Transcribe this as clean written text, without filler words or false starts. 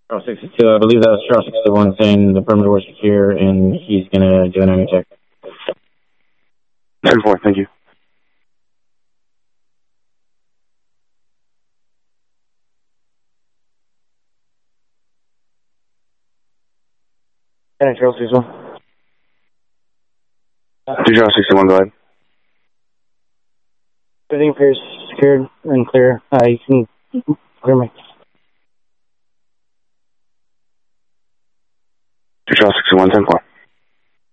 Charles 62, I believe that was Charles 61 saying the perimeter was secure and he's going to do an enemy check. 10-4, thank you. Charles 61. Charles 61, go ahead. Everything appears secured and clear. You can clear me. Charles 61, 10-4.